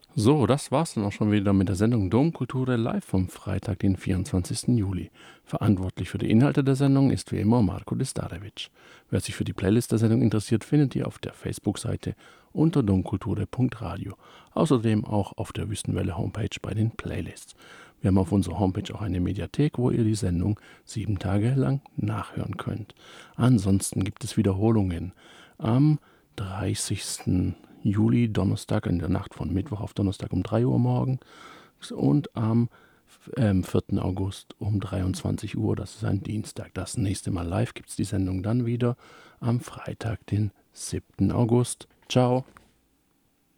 So, das war's dann auch schon wieder mit der Sendung Domkultur live vom Freitag, den 24. Juli. Verantwortlich für die Inhalte der Sendung ist wie immer Marko Distarevic. Wer sich für die Playlist der Sendung interessiert, findet ihr auf der Facebook-Seite unter domkulture.radio. Außerdem auch auf der Wüstenwelle Homepage bei den Playlists. Wir haben auf unserer Homepage auch eine Mediathek, wo ihr die Sendung 7 Tage lang nachhören könnt. Ansonsten gibt es Wiederholungen am 30. Juli, Donnerstag, in der Nacht von Mittwoch auf Donnerstag um 3 Uhr morgens und am 4. August um 23 Uhr, das ist ein Dienstag. Das nächste Mal live gibt es die Sendung dann wieder am Freitag, den 7. August. Ciao.